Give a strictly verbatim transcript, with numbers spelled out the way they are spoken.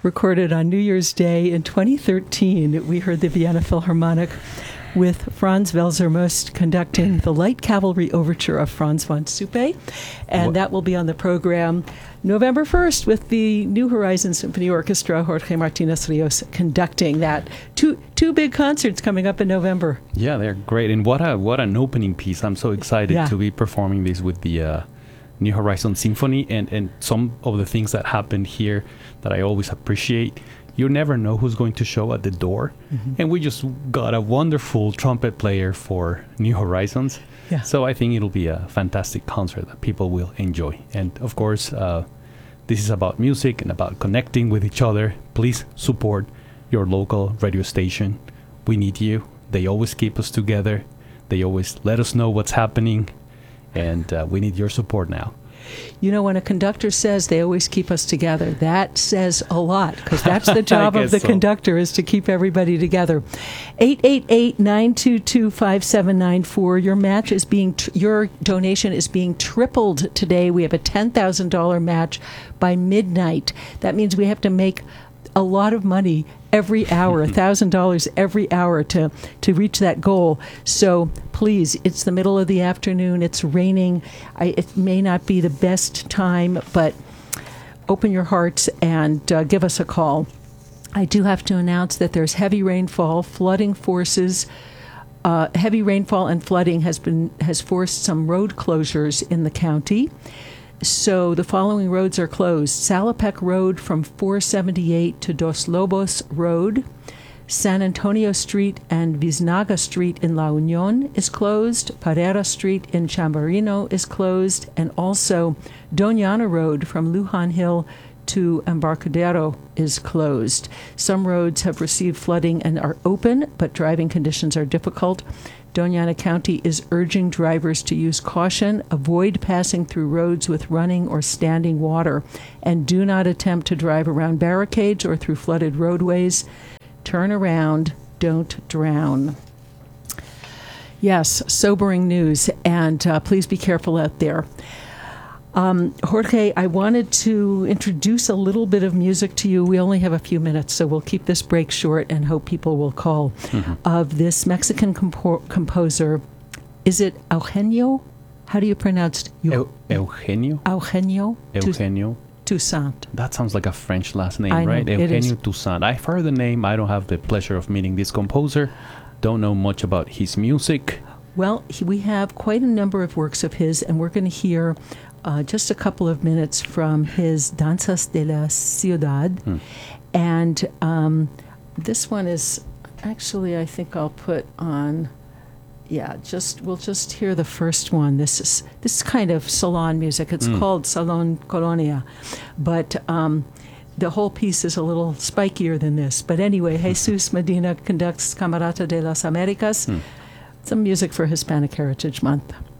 recorded on New Year's Day in twenty thirteen. We heard the Vienna Philharmonic with Franz Welser-Most conducting the Light Cavalry Overture of Franz von Suppe. And what? That will be on the program November first with the New Horizons Symphony Orchestra, Jorge Martinez Rios conducting that. Two two big concerts coming up in November. Yeah, they're great. And what a what an opening piece. I'm so excited yeah. to be performing this with the uh, New Horizons Symphony and, and some of the things that happened here that I always appreciate. You never know who's going to show at the door. Mm-hmm. And we just got a wonderful trumpet player for New Horizons. Yeah. So I think it'll be a fantastic concert that people will enjoy. And of course, uh, this is about music and about connecting with each other. Please support your local radio station. We need you. They always keep us together. They always let us know what's happening. And uh, we need your support now. You know, when a conductor says they always keep us together, that says a lot, because that's the job of the so. conductor, is to keep everybody together. eight eight eight, nine two two, five seven nine four. Your match is being, tr- your donation is being tripled today. We have a ten thousand dollars match by midnight. That means we have to make a lot of money every hour, one thousand dollars every hour to, to reach that goal. So please, it's the middle of the afternoon, it's raining. I, it may not be the best time, but open your hearts and uh, give us a call. I do have to announce that there's heavy rainfall, flooding forces. Uh, heavy rainfall and flooding has been has forced some road closures in the county. So the following roads are closed. Salopec Road from four seventy-eight to Dos Lobos Road. San Antonio Street and Biznaga Street in La Union is closed. Parera Street in Chambarino is closed. And also Doñana Road from Lujan Hill to Embarcadero is closed. Some roads have received flooding and are open, but driving conditions are difficult. Doñana County is urging drivers to use caution, avoid passing through roads with running or standing water, and do not attempt to drive around barricades or through flooded roadways. Turn around, don't drown. Yes, sobering news, and uh, please be careful out there. Um, Jorge, I wanted to introduce a little bit of music to you. We only have a few minutes, so we'll keep this break short and hope people will call. Mm-hmm. Of this Mexican compo- composer, is it Eugenio? How do you pronounce it? Eu- Eugenio? Eugenio? Eugenio. Toussaint. That sounds like a French last name, I right? Know, Eugenio Toussaint. I've heard the name. I don't have the pleasure of meeting this composer. Don't know much about his music. Well, he, we have quite a number of works of his, and we're going to hear Uh, just a couple of minutes from his Danzas de la Ciudad. Mm. And um, this one is, actually, I think I'll put on, yeah, just we'll just hear the first one. This is this is kind of salon music. It's mm. called Salon Colonia. But um, the whole piece is a little spikier than this. But anyway, Jesus Medina conducts Camerata de las Americas, mm. some music for Hispanic Heritage Month.